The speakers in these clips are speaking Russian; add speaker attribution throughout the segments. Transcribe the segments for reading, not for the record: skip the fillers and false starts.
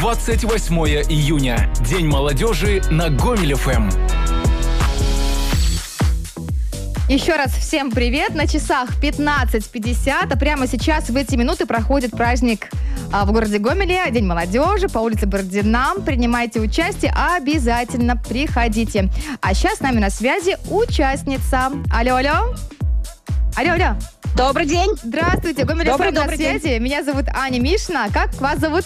Speaker 1: 28 июня. День молодежи на Гомель ФМ.
Speaker 2: Еще раз всем привет. На часах 15:50, а прямо сейчас в эти минуты проходит праздник в городе Гомеле, День молодежи по улице Бородина. Принимайте участие, обязательно приходите. А сейчас с нами на связи участница. Алло.
Speaker 3: Добрый день.
Speaker 2: Здравствуйте, Гомель ФМ на связи. День. Меня зовут Аня Мишина. Как вас зовут?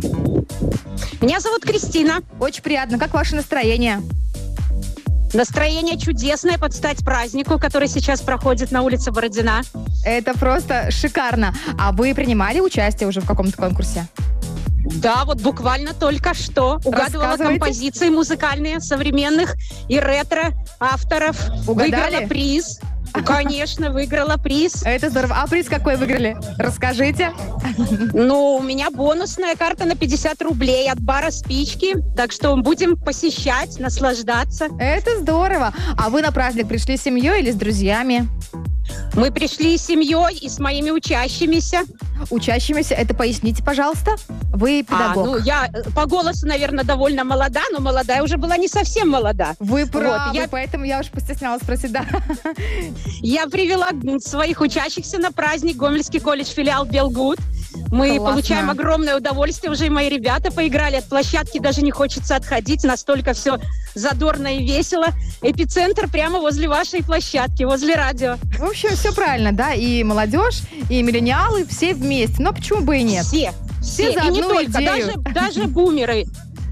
Speaker 3: Меня зовут Кристина.
Speaker 2: Очень приятно. Как ваше настроение?
Speaker 3: Настроение чудесное под стать празднику, который сейчас проходит на улице Бородина.
Speaker 2: Это просто шикарно. А вы принимали участие уже в каком-то конкурсе?
Speaker 3: Да, вот буквально только что угадывала композиции музыкальные, современных и ретро авторов.
Speaker 2: Угадали?
Speaker 3: Выиграла приз. Конечно, выиграла приз.
Speaker 2: Это здорово. А приз какой выиграли? Расскажите.
Speaker 3: Ну, у меня бонусная карта на 50 рублей от бара «Спички». Так что будем посещать, наслаждаться.
Speaker 2: Это здорово. А вы на праздник пришли с семьей или с друзьями?
Speaker 3: Мы пришли с семьей и с моими учащимися.
Speaker 2: Учащимися? Это поясните, пожалуйста. Вы педагог.
Speaker 3: Я по голосу, наверное, довольно молода, но молодая уже была не совсем молода.
Speaker 2: Вы правы, поэтому я уж постеснялась спросить, да.
Speaker 3: Я привела своих учащихся на праздник Гомельский колледж, филиал Белгуд. Мы получаем огромное удовольствие. Уже и мои ребята поиграли. От площадки даже не хочется отходить. Настолько все задорно и весело. Эпицентр прямо возле вашей площадки, возле радио.
Speaker 2: В общем, все правильно, да? И молодежь, и миллениалы, все вместе. Но почему бы и нет?
Speaker 3: Все
Speaker 2: за
Speaker 3: и не
Speaker 2: одну
Speaker 3: только,
Speaker 2: идею.
Speaker 3: даже бумеры.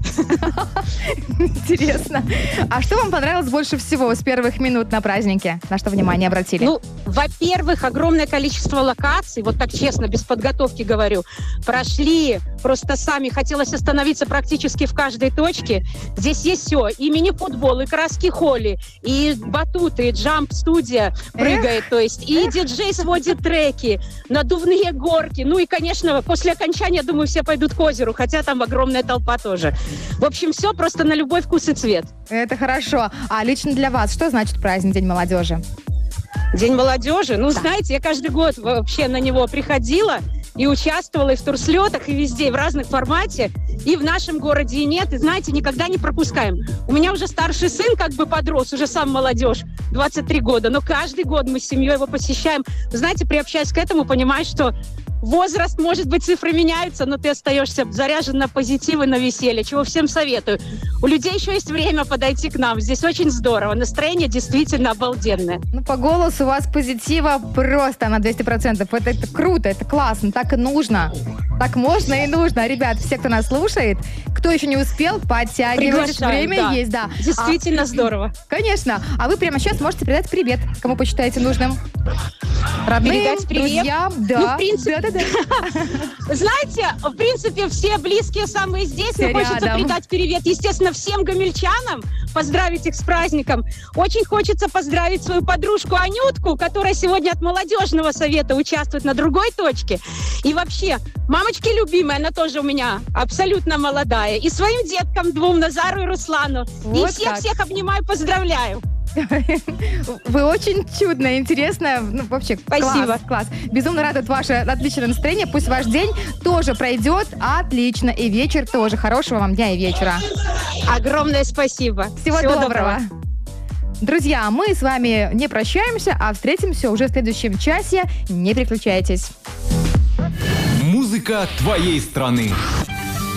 Speaker 2: Интересно. А что вам понравилось больше всего с первых минут на празднике? На что внимание обратили?
Speaker 3: Ну, во-первых, огромное количество локаций, вот так честно, без подготовки говорю, прошли просто сами. Хотелось остановиться практически в каждой точке. Здесь есть все. И мини-футбол, и краски холли, и батуты, и джамп-студия прыгает, то есть, и диджей сводит треки, надувные горки. Ну и, конечно, после окончания, думаю, все пойдут к озеру, хотя там огромная толпа тоже. В общем, все просто на любой вкус и цвет.
Speaker 2: Это хорошо. А лично для вас что значит праздник День молодежи?
Speaker 3: День молодежи? Ну, знаете, я каждый год вообще на него приходила и участвовала и в турслетах, и везде, и в разных формате. И в нашем городе, и нет. И, знаете, никогда не пропускаем. У меня уже старший сын как бы подрос, уже сам молодежь, 23 года. Но каждый год мы с семьей его посещаем. Знаете, приобщаясь к этому, понимаешь, что возраст, может быть, цифры меняются, но ты остаешься заряжен на позитив и на веселье, чего всем советую. У людей еще есть время подойти к нам. Здесь очень здорово. Настроение действительно обалденное.
Speaker 2: Ну, по голосу у вас позитива просто на 200%. Это круто, это классно, так и нужно. Так можно и нужно. Ребят, все, кто нас слушает, кто еще не успел, подтягивайтесь. Время есть, да.
Speaker 3: Действительно здорово.
Speaker 2: Конечно. А вы прямо сейчас можете передать привет, кому посчитаете нужным. Родным,
Speaker 3: передать привет?
Speaker 2: Друзьям, да.
Speaker 3: Ну, в принципе,
Speaker 2: да.
Speaker 3: Знаете, в принципе, все близкие самые здесь.
Speaker 2: Все
Speaker 3: но хочется
Speaker 2: рядом.
Speaker 3: передать привет, естественно, всем гомельчанам, поздравить их с праздником. Очень хочется поздравить свою подружку Анютку, которая сегодня от молодежного совета участвует на другой точке. И вообще, мамочки любимые, она тоже у меня абсолютно молодая. И своим деткам двум, Назару и Руслану.
Speaker 2: Вот
Speaker 3: и всех обнимаю, поздравляю.
Speaker 2: Вы очень чудная, интересная. Ну, вообще,
Speaker 3: Спасибо.
Speaker 2: Класс. Безумно рада ваше отличное настроение. Пусть ваш день тоже пройдет отлично. И вечер тоже. Хорошего вам дня и вечера.
Speaker 3: Огромное спасибо.
Speaker 2: Всего доброго. Друзья, мы с вами не прощаемся, а встретимся уже в следующем часе. Не переключайтесь.
Speaker 1: Музыка твоей страны.